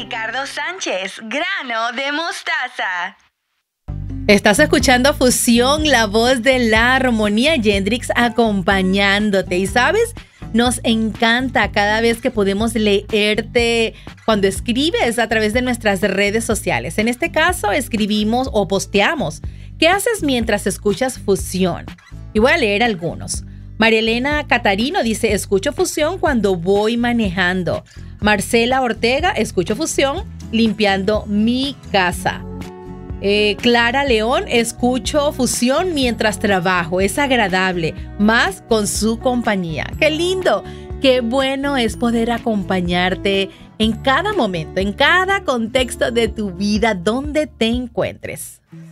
Ricardo Sánchez, grano de mostaza. Estás escuchando Fusión, la voz de la armonía, Yendrix acompañándote. Y sabes, nos encanta cada vez que podemos leerte cuando escribes a través de nuestras redes sociales. En este caso, escribimos o posteamos. ¿Qué haces mientras escuchas Fusión? Y voy a leer algunos. María Elena Catarino dice, escucho Fusión cuando voy manejando. Marcela Ortega, escucho Fusión limpiando mi casa. Clara León, escucho Fusión mientras trabajo. Es agradable, más con su compañía. ¡Qué lindo! Qué bueno es poder acompañarte en cada momento, en cada contexto de tu vida, donde te encuentres.